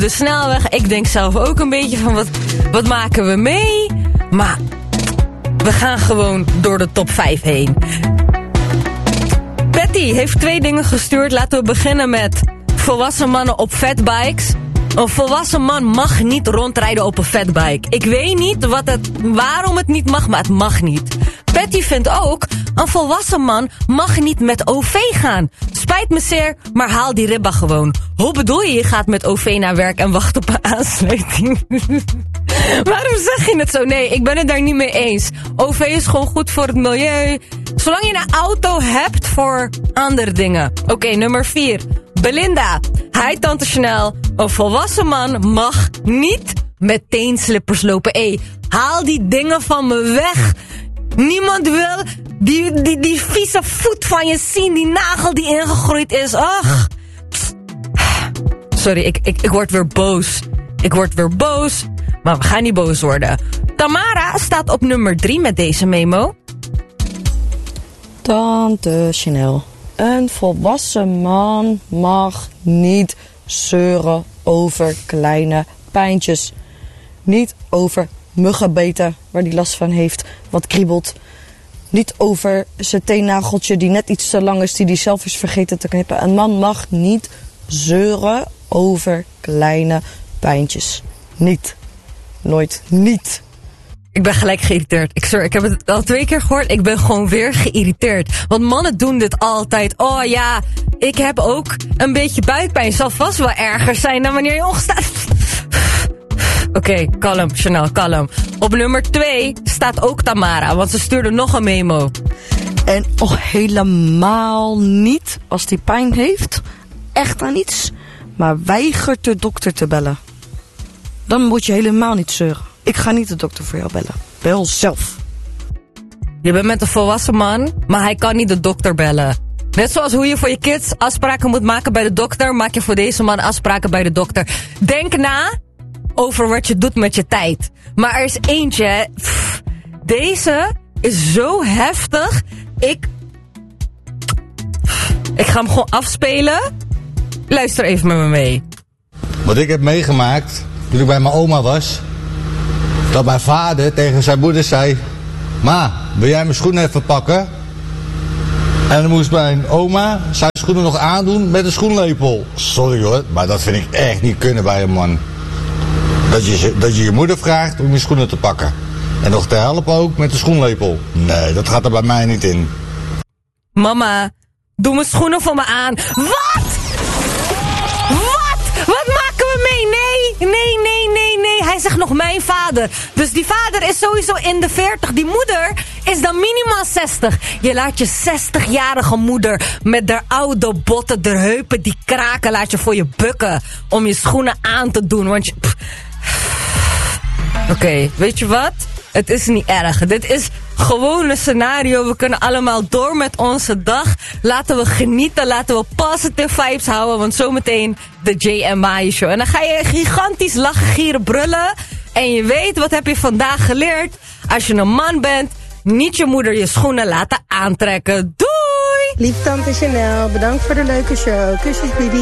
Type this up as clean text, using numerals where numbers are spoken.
de snelweg. Ik denk zelf ook een beetje van wat maken we mee? Maar we gaan gewoon door de top 5 heen. Patty heeft 2 dingen gestuurd. Laten we beginnen met volwassen mannen op fatbikes. Een volwassen man mag niet rondrijden op een fatbike. Ik weet niet waarom het niet mag, maar het mag niet. Patty vindt ook, een volwassen man mag niet met OV gaan. Spijt me zeer, maar haal die ribba gewoon. Hoe bedoel je gaat met OV naar werk en wacht op een aansluiting? Waarom zeg je het zo? Nee, ik ben het daar niet mee eens. OV is gewoon goed voor het milieu. Zolang je een auto hebt voor andere dingen. Oké, nummer 4. Belinda. Hi, tante Chanel. Een volwassen man mag niet met teenslippers lopen. Haal die dingen van me weg. Niemand wil die vieze voet van je zien. Die nagel die ingegroeid is. Ach. Sorry, ik word weer boos. Ik word weer boos. Maar we gaan niet boos worden. Tamara staat op nummer 3 met deze memo. Tante Chanel. Een volwassen man mag niet zeuren over kleine pijntjes. Niet over muggenbeten waar hij last van heeft, wat kriebelt. Niet over zijn teennageltje die net iets te lang is, die hij zelf is vergeten te knippen. Een man mag niet zeuren over kleine pijntjes. Niet. Nooit. Niet. Ik ben gelijk geïrriteerd. Ik heb het al 2 keer gehoord. Ik ben gewoon weer geïrriteerd. Want mannen doen dit altijd. Oh ja, ik heb ook een beetje buikpijn. Zal vast wel erger zijn dan wanneer je ongestaat. Oké, kalm, Chanel, kalm. Op nummer 2 staat ook Tamara, want ze stuurde nog een memo. En helemaal niet als hij pijn heeft. Echt aan iets. Maar weigert de dokter te bellen. Dan moet je helemaal niet zeuren. Ik ga niet de dokter voor jou bellen. Bel zelf. Je bent met een volwassen man, maar hij kan niet de dokter bellen. Net zoals hoe je voor je kids afspraken moet maken bij de dokter, maak je voor deze man afspraken bij de dokter. Denk na over wat je doet met je tijd. Maar er is eentje, deze is zo heftig. Ik ga hem gewoon afspelen. Luister even met me mee. Wat ik heb meegemaakt toen ik bij mijn oma was, dat mijn vader tegen zijn moeder zei: Ma, wil jij mijn schoenen even pakken? En dan moest mijn oma zijn schoenen nog aandoen met een schoenlepel. Sorry hoor, maar dat vind ik echt niet kunnen bij een man. Dat je je moeder vraagt om je schoenen te pakken. En nog te helpen ook met de schoenlepel. Nee, dat gaat er bij mij niet in. Mama, doe mijn schoenen voor me aan. Wat? Wat maken we mee? Nee. Hij zegt nog mijn vader. Dus die vader is sowieso in de 40. Die moeder is dan minimaal 60. Je laat je 60-jarige moeder met haar oude botten, de heupen die kraken, laat je voor je bukken om je schoenen aan te doen. Want je... Oké, weet je wat? Het is niet erg. Dit is gewoon een scenario. We kunnen allemaal door met onze dag. Laten we genieten. Laten we positive vibes houden. Want zometeen de JMI show. En dan ga je gigantisch lachen, gieren, brullen. En je weet, wat heb je vandaag geleerd? Als je een man bent, niet je moeder je schoenen laten aantrekken. Doei! Lief tante Chanel, bedankt voor de leuke show. Kusjes, Bibi.